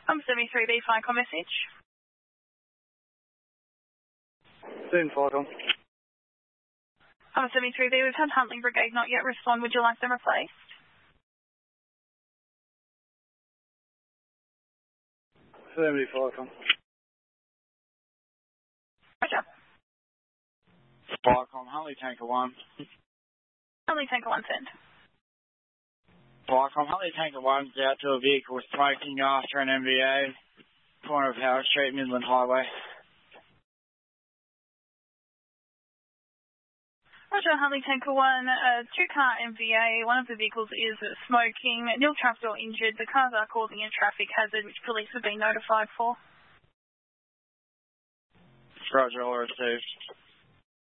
I'm 73B, Flycom message. Soon, Flycom. I'm 73B, we've had Huntley Brigade not yet respond. Would you like them replaced? Flycom. Roger. Flycom, Huntley Tanker 1. Huntley Tanker 1 send. Flycom, Huntley Tanker 1's out to a vehicle smoking after an MVA, corner of Howard Street, Midland Highway. Roger, Huntley Tanker 1, two-car MVA. One of the vehicles is smoking. Nil trapped or injured. The cars are causing a traffic hazard, which police have been notified for. Roger, all received.